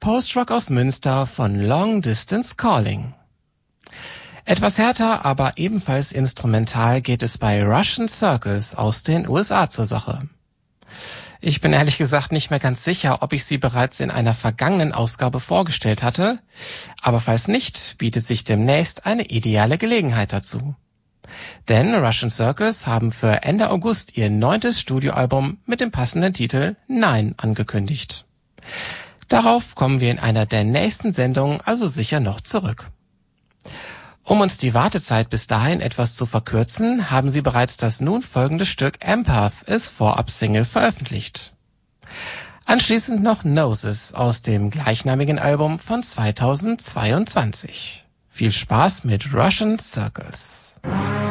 Post-Rock aus Münster von Long Distance Calling. Etwas härter, aber ebenfalls instrumental geht es bei Russian Circles aus den USA zur Sache. Ich bin ehrlich gesagt nicht mehr ganz sicher, ob ich sie bereits in einer vergangenen Ausgabe vorgestellt hatte, aber falls nicht, bietet sich demnächst eine ideale Gelegenheit dazu. Denn Russian Circles haben für Ende August ihr 9. Studioalbum mit dem passenden Titel Nein angekündigt. Darauf kommen wir in einer der nächsten Sendungen also sicher noch zurück. Um uns die Wartezeit bis dahin etwas zu verkürzen, haben sie bereits das nun folgende Stück Empath als Vorab-Single veröffentlicht. Anschließend noch Noses aus dem gleichnamigen Album von 2022. Viel Spaß mit Russian Circles.